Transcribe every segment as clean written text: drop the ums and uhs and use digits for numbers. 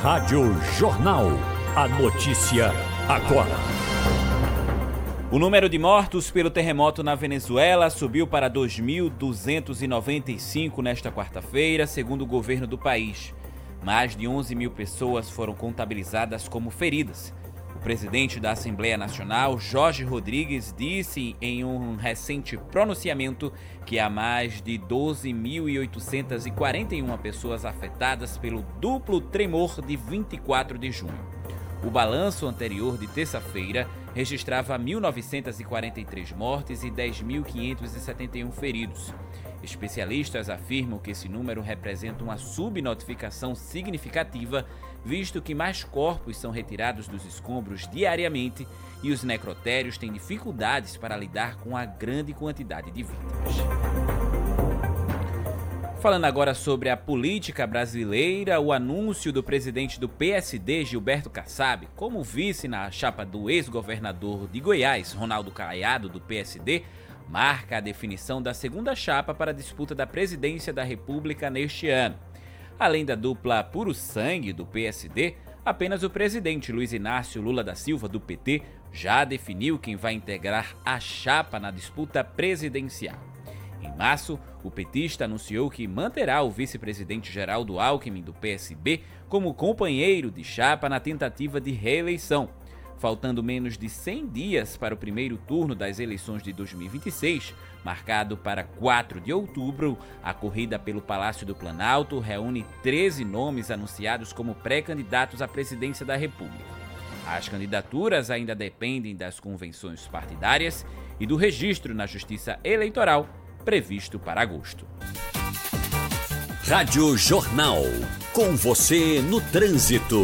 Rádio Jornal. A notícia agora. O número de mortos pelo terremoto na Venezuela subiu para 2.295 nesta quarta-feira, segundo o governo do país. Mais de 11 mil pessoas foram contabilizadas como feridas. O presidente da Assembleia Nacional, Jorge Rodrigues, disse em um recente pronunciamento que há mais de 12.841 pessoas afetadas pelo duplo tremor de 24 de junho. O balanço anterior de terça-feira registrava 1.943 mortes e 10.571 feridos. Especialistas afirmam que esse número representa uma subnotificação significativa, visto que mais corpos são retirados dos escombros diariamente e os necrotérios têm dificuldades para lidar com a grande quantidade de vítimas. Falando agora sobre a política brasileira, o anúncio do presidente do PSD, Gilberto Kassab, como vice na chapa do ex-governador de Goiás, Ronaldo Caiado, do PSD, marca a definição da segunda chapa para a disputa da presidência da República neste ano. Além da dupla puro sangue do PSD, apenas o presidente Luiz Inácio Lula da Silva, do PT, já definiu quem vai integrar a chapa na disputa presidencial. Em março, o petista anunciou que manterá o vice-presidente Geraldo Alckmin, do PSB, como companheiro de chapa na tentativa de reeleição. Faltando menos de 100 dias para o primeiro turno das eleições de 2026, marcado para 4 de outubro, a corrida pelo Palácio do Planalto reúne 13 nomes anunciados como pré-candidatos à presidência da República. As candidaturas ainda dependem das convenções partidárias e do registro na Justiça Eleitoral, previsto para agosto. Rádio Jornal. Com você no trânsito.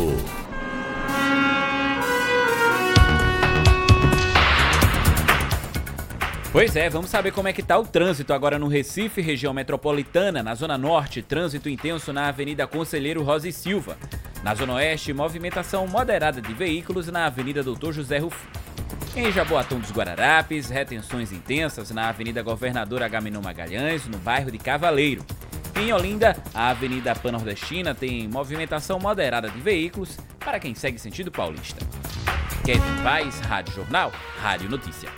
Pois é, vamos saber como é que está o trânsito agora no Recife, região metropolitana. Na Zona Norte, trânsito intenso na Avenida Conselheiro Rosa e Silva. Na Zona Oeste, movimentação moderada de veículos na Avenida Doutor José Rufo. Em Jaboatão dos Guararapes, retenções intensas na Avenida Governador Agamenon Magalhães, no bairro de Cavaleiro. Em Olinda, a Avenida Pan-Nordestina tem movimentação moderada de veículos para quem segue sentido paulista. Kevin Paz, Rádio Jornal, Rádio Notícia.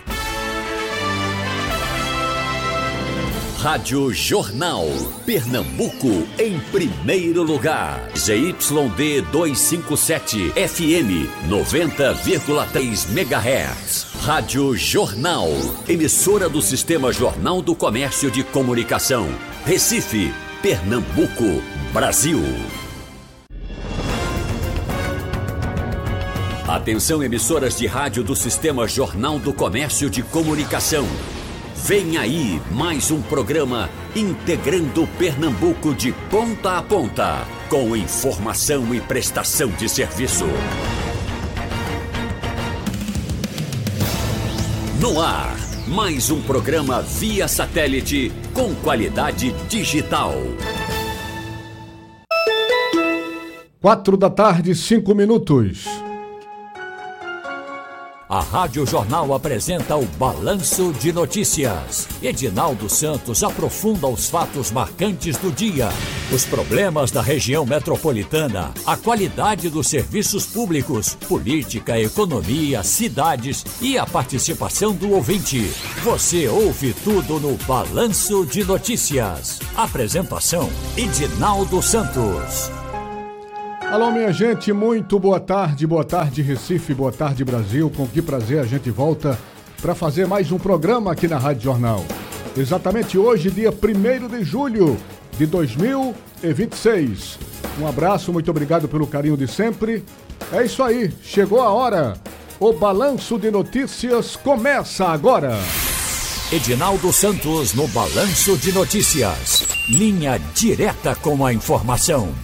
Rádio Jornal. Pernambuco em primeiro lugar. ZYD 257 FM 90,3 MHz. Rádio Jornal. Emissora do Sistema Jornal do Comércio de Comunicação. Recife, Pernambuco, Brasil. Atenção, emissoras de rádio do Sistema Jornal do Comércio de Comunicação. Vem aí mais um programa integrando Pernambuco de ponta a ponta, com informação e prestação de serviço. No ar, mais um programa via satélite com qualidade digital. 4h, 5 minutos. A Rádio Jornal apresenta o Balanço de Notícias. Edinaldo Santos aprofunda os fatos marcantes do dia, os problemas da região metropolitana, a qualidade dos serviços públicos, política, economia, cidades e a participação do ouvinte. Você ouve tudo no Balanço de Notícias. Apresentação: Edinaldo Santos. Alô, minha gente, muito boa tarde Recife, boa tarde Brasil. Com que prazer a gente volta para fazer mais um programa aqui na Rádio Jornal. Exatamente hoje, dia 1º de julho de 2026. Um abraço, muito obrigado pelo carinho de sempre. É isso aí, chegou a hora. O Balanço de Notícias começa agora. Edinaldo Santos no Balanço de Notícias. Linha direta com a informação.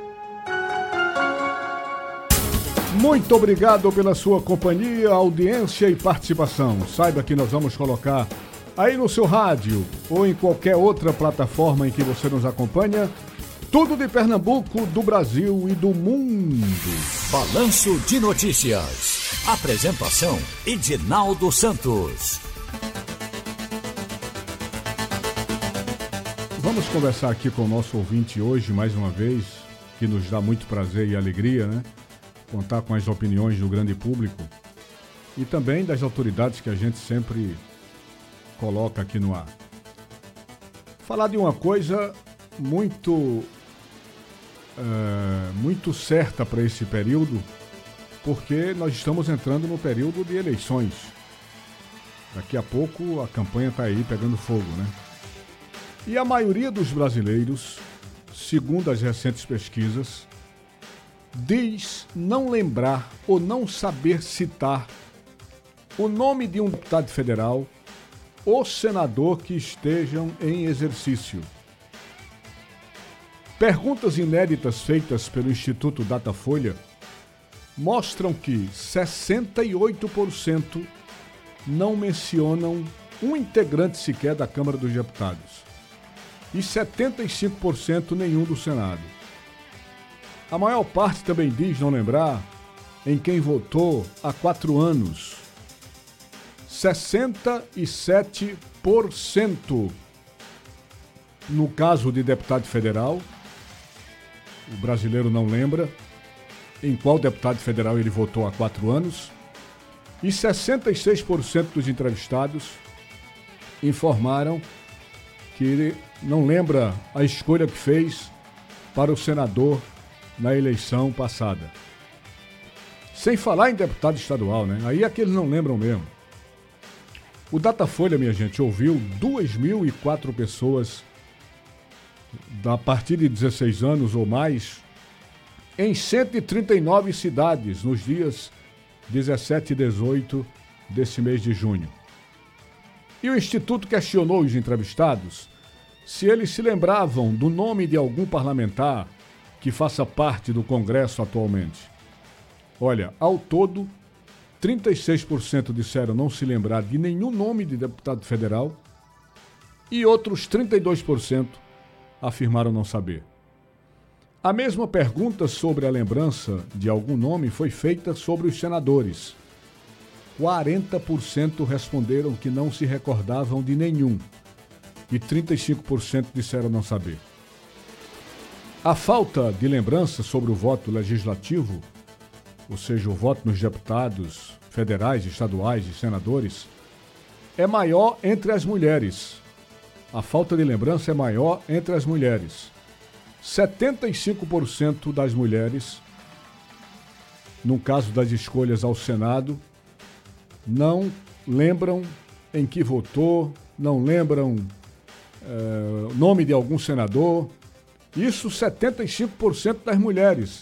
Muito obrigado pela sua companhia, audiência e participação. Saiba que nós vamos colocar aí no seu rádio ou em qualquer outra plataforma em que você nos acompanha, tudo de Pernambuco, do Brasil e do mundo. Balanço de Notícias. Apresentação: Edinaldo Santos. Vamos conversar aqui com o nosso ouvinte hoje, mais uma vez. que nos dá muito prazer e alegria, né? Contar com as opiniões do grande público e também das autoridades que a gente sempre coloca aqui no ar. Falar de uma coisa muito certa para esse período, porque nós estamos entrando no período de eleições. Daqui a pouco a campanha está aí pegando fogo, né? E a maioria dos brasileiros, segundo as recentes pesquisas, diz não lembrar ou não saber citar o nome de um deputado federal ou senador que estejam em exercício. Perguntas inéditas feitas pelo Instituto Datafolha mostram que 68% não mencionam um integrante sequer da Câmara dos Deputados e 75% nenhum do Senado. A maior parte também diz não lembrar em quem votou há 4 anos. 67% no caso de deputado federal, o brasileiro não lembra em qual deputado federal ele votou há 4 anos, e 66% dos entrevistados informaram que ele não lembra a escolha que fez para o senador na eleição passada. Sem falar em deputado estadual, né? Aí é que eles não lembram mesmo. O Datafolha, minha gente, ouviu 2.004 pessoas a partir de 16 anos ou mais em 139 cidades nos dias 17 e 18 desse mês de junho. E o Instituto questionou os entrevistados se eles se lembravam do nome de algum parlamentar que faça parte do Congresso atualmente. Olha, ao todo, 36% disseram não se lembrar de nenhum nome de deputado federal e outros 32% afirmaram não saber. A mesma pergunta sobre a lembrança de algum nome foi feita sobre os senadores. 40% responderam que não se recordavam de nenhum e 35% disseram não saber. A falta de lembrança sobre o voto legislativo, ou seja, o voto nos deputados federais, estaduais e senadores, é maior entre as mulheres. A falta de lembrança é maior entre as mulheres. 75% das mulheres, no caso das escolhas ao Senado, não lembram em que votou, não lembram o nome de algum senador. Isso 75% das mulheres.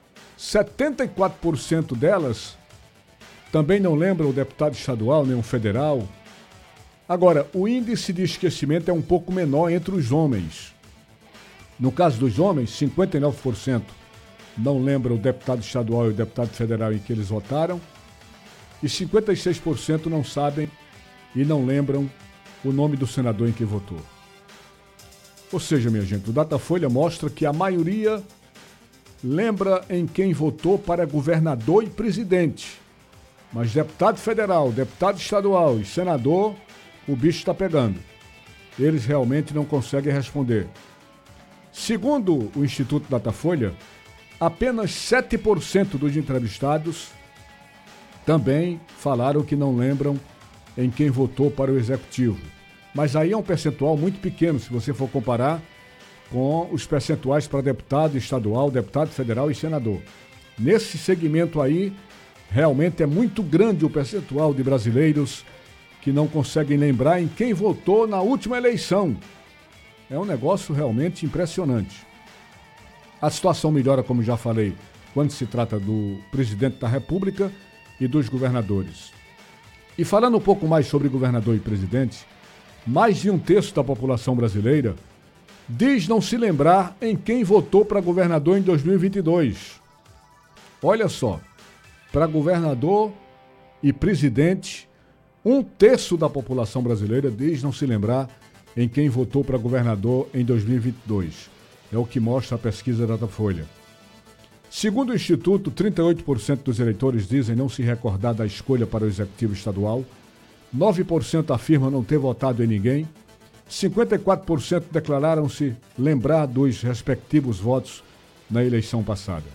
74% delas também não lembram o deputado estadual, nem o federal. Agora, o índice de esquecimento é um pouco menor entre os homens. No caso dos homens, 59% não lembram o deputado estadual e o deputado federal em que eles votaram e 56% não sabem e não lembram o nome do senador em que votou. Ou seja, minha gente, o Datafolha mostra que a maioria lembra em quem votou para governador e presidente. Mas deputado federal, deputado estadual e senador, o bicho está pegando. Eles realmente não conseguem responder. Segundo o Instituto Datafolha, apenas 7% dos entrevistados também falaram que não lembram em quem votou para o executivo. Mas aí é um percentual muito pequeno, se você for comparar com os percentuais para deputado estadual, deputado federal e senador. Nesse segmento aí, realmente é muito grande o percentual de brasileiros que não conseguem lembrar em quem votou na última eleição. É um negócio realmente impressionante. A situação melhora, como já falei, quando se trata do presidente da República e dos governadores. E falando um pouco mais sobre governador e presidente, mais de um terço da população brasileira diz não se lembrar em quem votou para governador em 2022. Olha só, para governador e presidente, um terço da população brasileira diz não se lembrar em quem votou para governador em 2022. É o que mostra a pesquisa Datafolha. Segundo o Instituto, 38% dos eleitores dizem não se recordar da escolha para o executivo estadual, 9% afirmam não ter votado em ninguém, 54% declararam-se lembrar dos respectivos votos na eleição passada.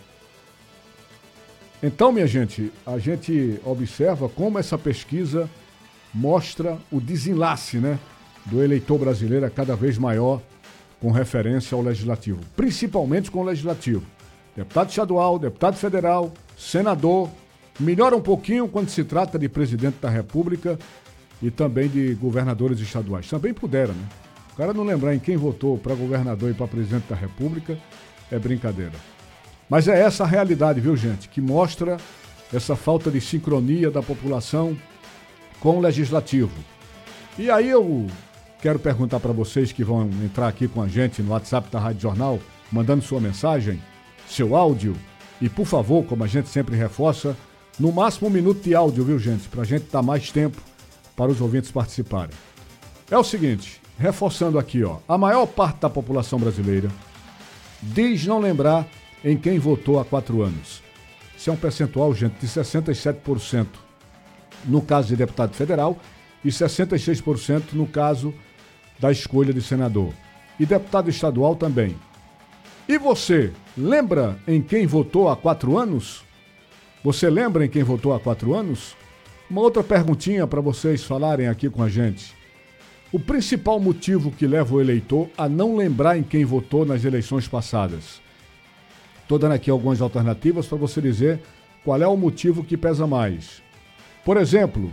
Então, minha gente, a gente observa como essa pesquisa mostra o desenlace, né, do eleitor brasileiro é cada vez maior com referência ao legislativo, principalmente com o legislativo. Deputado estadual, deputado federal, senador, melhora um pouquinho quando se trata de presidente da República e também de governadores estaduais. Também puderam, né? O cara não lembrar em quem votou para governador e para presidente da República é brincadeira. Mas é essa a realidade, viu, gente? Que mostra essa falta de sincronia da população com o legislativo. E aí eu quero perguntar para vocês que vão entrar aqui com a gente no WhatsApp da Rádio Jornal, mandando sua mensagem, seu áudio, e por favor, como a gente sempre reforça, no máximo 1 minuto de áudio, viu, gente? Para a gente dar mais tempo para os ouvintes participarem. É o seguinte, reforçando aqui, ó, a maior parte da população brasileira diz não lembrar em quem votou há 4 anos. Isso é um percentual, gente, de 67% no caso de deputado federal e 66% no caso da escolha de senador. E deputado estadual também. E você, lembra em quem votou há 4 anos? Você lembra em quem votou há 4 anos? Uma outra perguntinha para vocês falarem aqui com a gente. O principal motivo que leva o eleitor a não lembrar em quem votou nas eleições passadas? Estou dando aqui algumas alternativas para você dizer qual é o motivo que pesa mais. Por exemplo,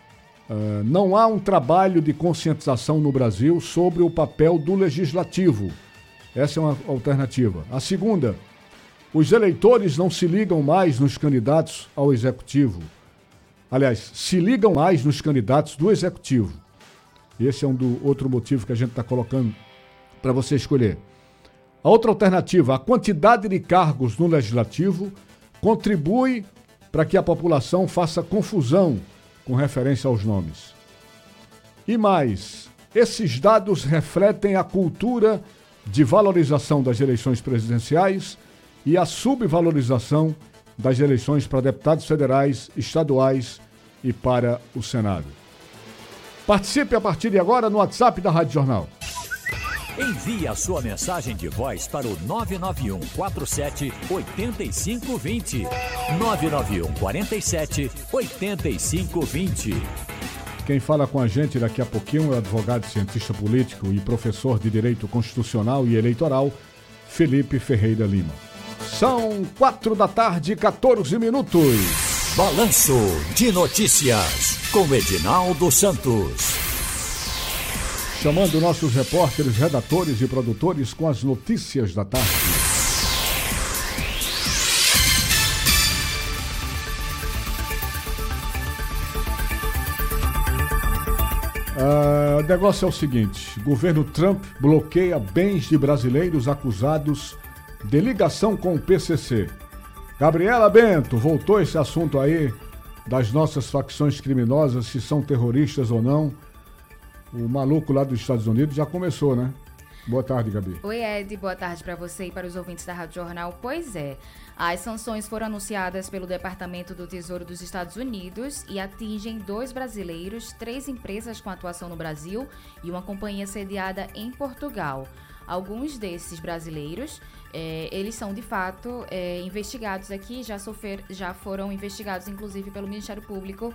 não há um trabalho de conscientização no Brasil sobre o papel do legislativo. Essa é uma alternativa. A segunda, os eleitores não se ligam mais nos candidatos ao executivo. Aliás, se ligam mais nos candidatos do executivo. Esse é outro motivo que a gente está colocando para você escolher. A outra alternativa, a quantidade de cargos no legislativo contribui para que a população faça confusão com referência aos nomes. E mais, esses dados refletem a cultura de valorização das eleições presidenciais e a subvalorização das eleições para deputados federais, estaduais e para o Senado. Participe a partir de agora no WhatsApp da Rádio Jornal. Envie a sua mensagem de voz para o 991 47 8520. 991 47 8520. Quem fala com a gente daqui a pouquinho é o advogado, cientista político e professor de Direito Constitucional e Eleitoral, Felipe Ferreira Lima. São 4 da tarde, 14 minutos. Balanço de Notícias, com Edinaldo Santos. Chamando nossos repórteres, redatores e produtores com as notícias da tarde. O negócio é o seguinte, governo Trump bloqueia bens de brasileiros acusados de ligação com o PCC. Gabriela Bento, voltou esse assunto aí das nossas facções criminosas, se são terroristas ou não. O maluco lá dos Estados Unidos já começou, né? Boa tarde, Gabi. Oi, Ed. Boa tarde para você e para os ouvintes da Rádio Jornal. Pois é, as sanções foram anunciadas pelo Departamento do Tesouro dos Estados Unidos e atingem 2 brasileiros, 3 empresas com atuação no Brasil e uma companhia sediada em Portugal. Alguns desses brasileiros, eles são de fato investigados aqui, já foram investigados inclusive pelo Ministério Público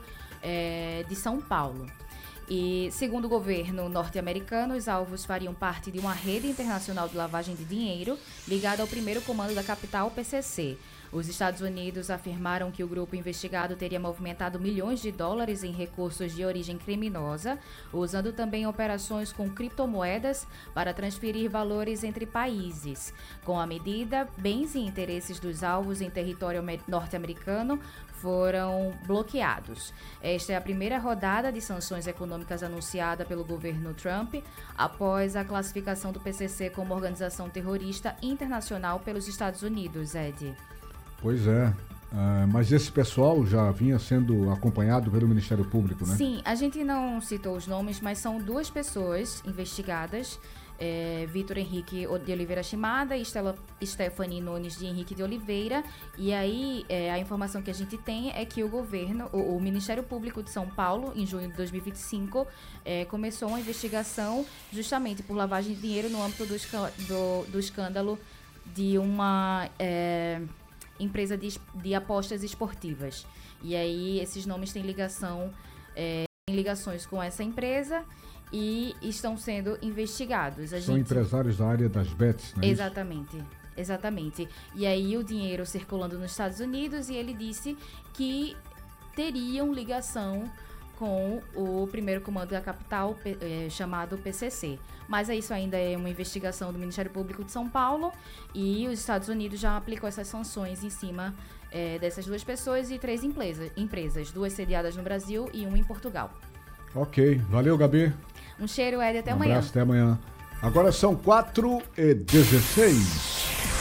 de São Paulo. E, segundo o governo norte-americano, os alvos fariam parte de uma rede internacional de lavagem de dinheiro ligada ao primeiro comando da capital, PCC. Os Estados Unidos afirmaram que o grupo investigado teria movimentado milhões de dólares em recursos de origem criminosa, usando também operações com criptomoedas para transferir valores entre países. Com a medida, bens e interesses dos alvos em território norte-americano foram bloqueados. Esta é a primeira rodada de sanções econômicas anunciada pelo governo Trump após a classificação do PCC como organização terrorista internacional pelos Estados Unidos, Ed. Pois é, mas esse pessoal já vinha sendo acompanhado pelo Ministério Público, né? Sim, a gente não citou os nomes, mas são 2 pessoas investigadas, Vitor Henrique de Oliveira Shimada e Stephanie Nunes de Henrique de Oliveira. E aí, a informação que a gente tem é que o Ministério Público de São Paulo, em junho de 2025, começou uma investigação justamente por lavagem de dinheiro no âmbito do escândalo de uma empresa de apostas esportivas. E aí esses nomes têm ligações com essa empresa e estão sendo investigados. São empresários da área das bets, não é Exatamente. Isso? Exatamente. E aí o dinheiro circulando nos Estados Unidos, e ele disse que teriam ligação com o primeiro comando da capital, chamado PCC. Mas isso ainda é uma investigação do Ministério Público de São Paulo, e os Estados Unidos já aplicou essas sanções em cima dessas 2 pessoas e 3 empresas, 2 sediadas no Brasil e 1 em Portugal. Ok, valeu, Gabi. Um cheiro, Ed, até amanhã. Um abraço, até amanhã. Agora são 4h16.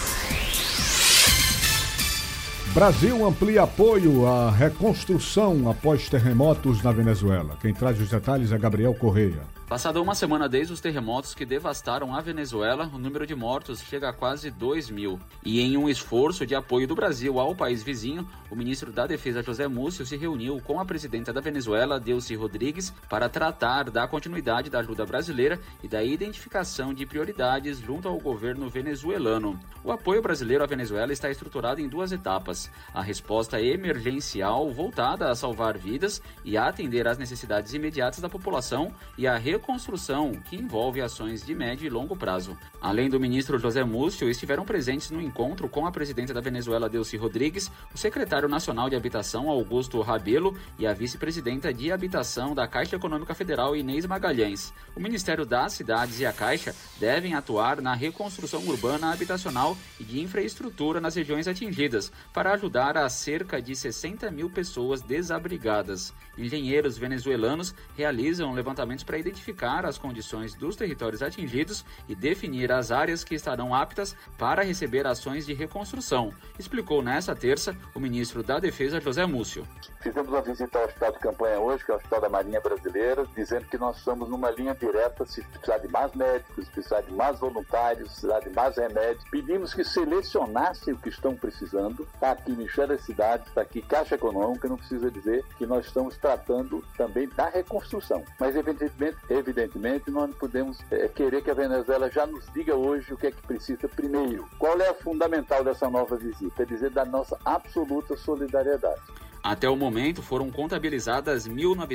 Brasil amplia apoio à reconstrução após terremotos na Venezuela. Quem traz os detalhes é Gabriel Correia. Passada uma semana desde os terremotos que devastaram a Venezuela, o número de mortos chega a quase 2.000. E em um esforço de apoio do Brasil ao país vizinho, o ministro da Defesa, José Múcio, se reuniu com a presidenta da Venezuela, Delcy Rodrigues, para tratar da continuidade da ajuda brasileira e da identificação de prioridades junto ao governo venezuelano. O apoio brasileiro à Venezuela está estruturado em 2 etapas. A resposta emergencial, voltada a salvar vidas e a atender às necessidades imediatas da população, e a reconstrução, que envolve ações de médio e longo prazo. Além do ministro José Múcio, estiveram presentes no encontro com a presidenta da Venezuela, Delcy Rodrigues, o secretário nacional de Habitação, Augusto Rabelo, e a vice-presidenta de Habitação da Caixa Econômica Federal, Inês Magalhães. O Ministério das Cidades e a Caixa devem atuar na reconstrução urbana habitacional e de infraestrutura nas regiões atingidas, para ajudar a cerca de 60.000 pessoas desabrigadas. Engenheiros venezuelanos realizam levantamentos para identificar as condições dos territórios atingidos e definir as áreas que estarão aptas para receber ações de reconstrução, explicou nesta terça o ministro da Defesa, José Múcio. Fizemos uma visita ao hospital de campanha hoje, que é o Hospital da Marinha Brasileira, dizendo que nós estamos numa linha direta, se precisar de mais médicos, se precisar de mais voluntários, se precisar de mais remédios. Pedimos que selecionassem o que estão precisando. Está aqui Ministério das Cidades, está aqui Caixa Econômica, não precisa dizer que nós estamos tratando também da reconstrução. Mas, evidentemente nós não podemos querer que a Venezuela já nos diga hoje o que é que precisa primeiro. Qual é a fundamental dessa nova visita? É dizer da nossa absoluta solidariedade. Até o momento, foram contabilizadas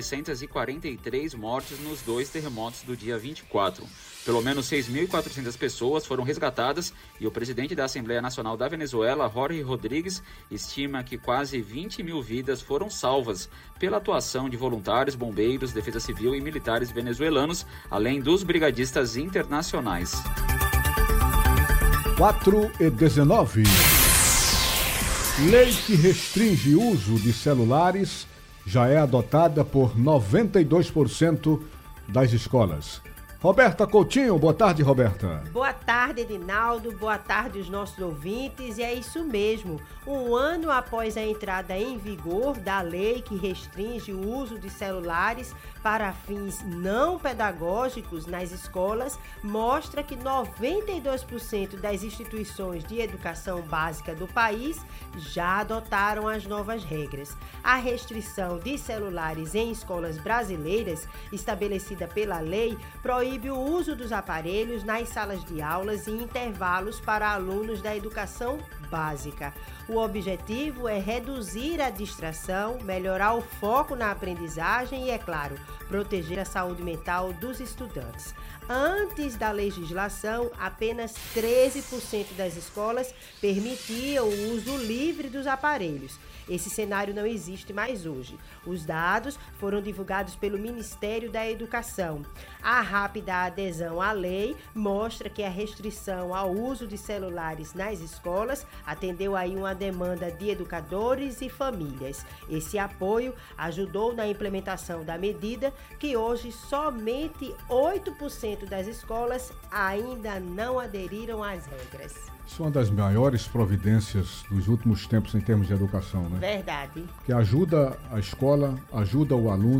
1.943 mortes nos 2 terremotos do dia 24. Pelo menos 6.400 pessoas foram resgatadas e o presidente da Assembleia Nacional da Venezuela, Jorge Rodrigues, estima que quase 20.000 vidas foram salvas pela atuação de voluntários, bombeiros, defesa civil e militares venezuelanos, além dos brigadistas internacionais. 4h19. Lei que restringe o uso de celulares já é adotada por 92% das escolas. Roberta Coutinho, boa tarde, Roberta. Boa tarde, Edinaldo, boa tarde os nossos ouvintes, e é isso mesmo. Um ano após a entrada em vigor da lei que restringe o uso de celulares para fins não pedagógicos nas escolas, mostra que 92% das instituições de educação básica do país já adotaram as novas regras. A restrição de celulares em escolas brasileiras, estabelecida pela lei, proíbe o uso dos aparelhos nas salas de aulas e intervalos para alunos da educação básica. O objetivo é reduzir a distração, melhorar o foco na aprendizagem e, é claro, proteger a saúde mental dos estudantes. Antes da legislação, apenas 13% das escolas permitiam o uso livre dos aparelhos. Esse cenário não existe mais hoje. Os dados foram divulgados pelo Ministério da Educação. A rápida adesão à lei mostra que a restrição ao uso de celulares nas escolas atendeu aí uma demanda de educadores e famílias. Esse apoio ajudou na implementação da medida, que hoje somente 8% das escolas ainda não aderiram às regras. Isso é uma das maiores providências dos últimos tempos em termos de educação, né? Verdade. Que ajuda a escola, ajuda o aluno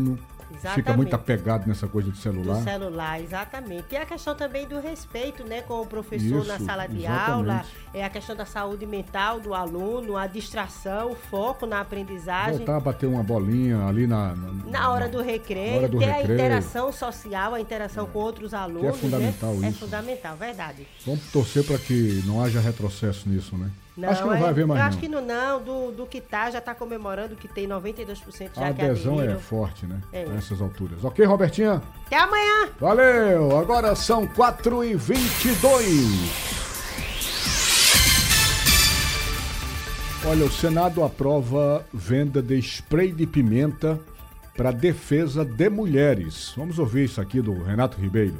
Exatamente. Fica muito apegado nessa coisa de celular. Do celular, exatamente. E a questão também do respeito, né, com o professor na sala de aula, a questão da saúde mental do aluno, a distração, o foco na aprendizagem. Voltar a bater uma bolinha ali na hora do recreio, a interação social, a interação com outros alunos. Que é fundamental, né? É fundamental, verdade. Vamos torcer para que não haja retrocesso nisso, né? Não, acho que não vai haver mais, eu não. acho que não, do que já tá comemorando, que tem 92% já a que adesão aderiram. é forte, né? Nessas alturas. Ok, Robertinha? Até amanhã! Valeu! Agora são 4h22. Olha, o Senado aprova venda de spray de pimenta para defesa de mulheres. Vamos ouvir isso aqui do Renato Ribeiro.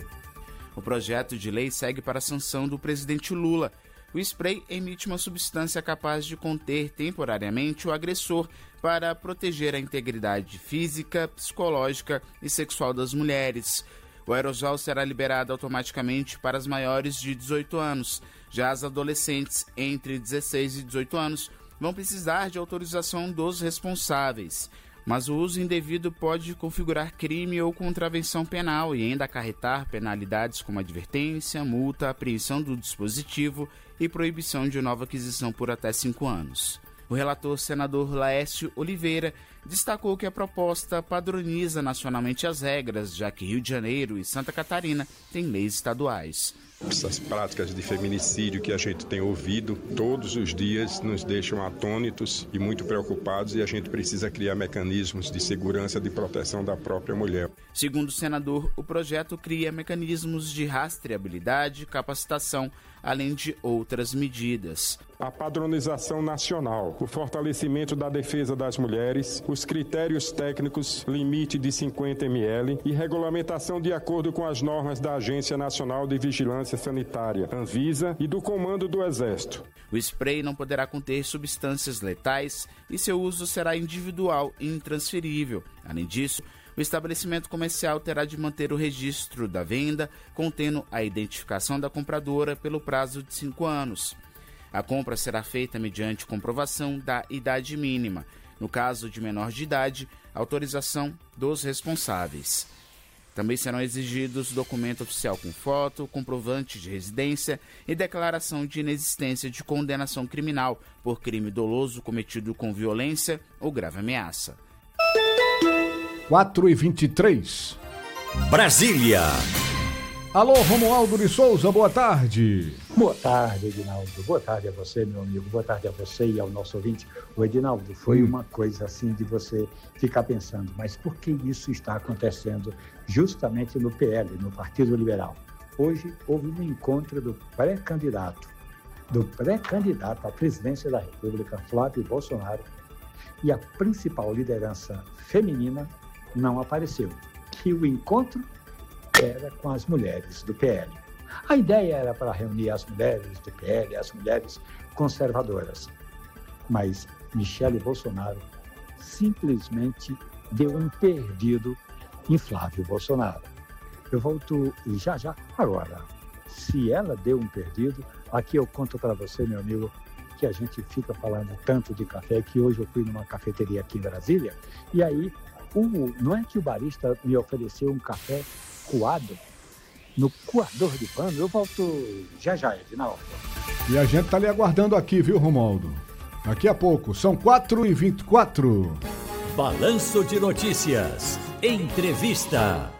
O projeto de lei segue para a sanção do presidente Lula. O spray emite uma substância capaz de conter temporariamente o agressor para proteger a integridade física, psicológica e sexual das mulheres. O aerosol será liberado automaticamente para as maiores de 18 anos. Já as adolescentes entre 16 e 18 anos vão precisar de autorização dos responsáveis. Mas o uso indevido pode configurar crime ou contravenção penal e ainda acarretar penalidades como advertência, multa, apreensão do dispositivo e proibição de nova aquisição por até 5 anos. O relator senador Laércio Oliveira destacou que a proposta padroniza nacionalmente as regras, já que Rio de Janeiro e Santa Catarina têm leis estaduais. Essas práticas de feminicídio que a gente tem ouvido todos os dias nos deixam atônitos e muito preocupados, e a gente precisa criar mecanismos de segurança de proteção da própria mulher. Segundo o senador, o projeto cria mecanismos de rastreabilidade, capacitação, além de outras medidas. A padronização nacional, o fortalecimento da defesa das mulheres, os critérios técnicos, limite de 50 ml e regulamentação de acordo com as normas da Agência Nacional de Vigilância Sanitária, Anvisa, e do Comando do Exército. O spray não poderá conter substâncias letais e seu uso será individual e intransferível. Além disso, o estabelecimento comercial terá de manter o registro da venda, contendo a identificação da compradora pelo prazo de 5 anos. A compra será feita mediante comprovação da idade mínima. No caso de menor de idade, autorização dos responsáveis. Também serão exigidos documento oficial com foto, comprovante de residência e declaração de inexistência de condenação criminal por crime doloso cometido com violência ou grave ameaça. 4h23. Brasília. Alô, Romualdo de Souza, boa tarde. Boa tarde, Edinaldo. Boa tarde a você, meu amigo. Boa tarde a você e ao nosso ouvinte. O Edinaldo, foi uma coisa assim de você ficar pensando, mas por que isso está acontecendo justamente no PL, no Partido Liberal? Hoje houve um encontro do pré-candidato à presidência da República, Flávio Bolsonaro, e a principal liderança feminina não apareceu. E o encontro era com as mulheres do PL. A ideia era para reunir as mulheres do PL, as mulheres conservadoras. Mas Michele Bolsonaro simplesmente deu um perdido em Flávio Bolsonaro. Eu volto já agora. Se ela deu um perdido, aqui eu conto para você, meu amigo, que a gente fica falando tanto de café, que hoje eu fui numa cafeteria aqui em Brasília, e aí, não é que o barista me ofereceu um café coado no coador de pano? Eu volto já, Edinaldo. E a gente tá lhe aguardando aqui, viu, Romualdo? Daqui a pouco, são 4h24. Balanço de Notícias. Entrevista.